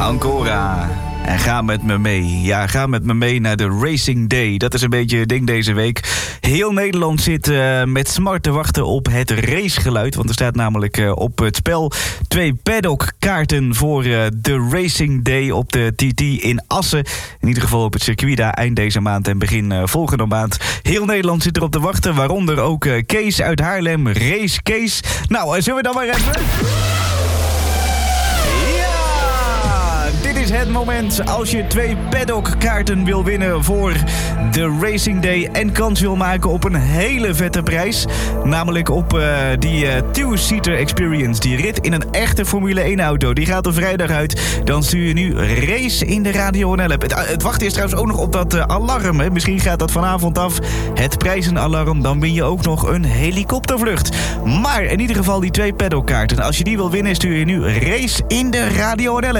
Ancora. En ga met me mee. Ja, ga met me mee naar de Racing Day. Dat is een beetje het ding deze week. Heel Nederland zit met smart te wachten op het racegeluid. Want er staat namelijk op het spel 2 paddockkaarten voor de Racing Day op de TT in Assen. In ieder geval op het circuit daar eind deze maand en begin volgende maand. Heel Nederland zit erop te wachten. Waaronder ook Kees uit Haarlem. Race Kees. Nou, zullen we dan maar even... Dit is het moment als je 2 paddockkaarten wil winnen voor de Racing Day en kans wil maken op een hele vette prijs. Namelijk op die two-seater experience, die rit in een echte Formule 1 auto. Die gaat er vrijdag uit. Dan stuur je nu Race in de Radio NL-app. Het wachten is trouwens ook nog op dat alarm. Hè. Misschien gaat dat vanavond af. Het prijzenalarm, dan win je ook nog een helikoptervlucht. Maar in ieder geval die 2 paddockkaarten. Als je die wil winnen, stuur je nu Race in de Radio NL-app.